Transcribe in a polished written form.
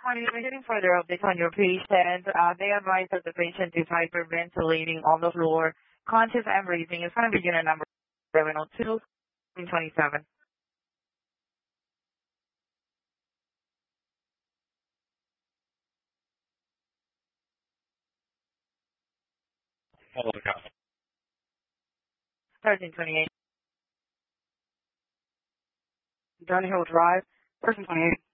morning. We're getting further updates on your patient. They advised that the patient is hyperventilating on the floor, conscious and breathing. It's going to be unit number 702, 27. Hello, 1328. Dunhill Drive, person 28.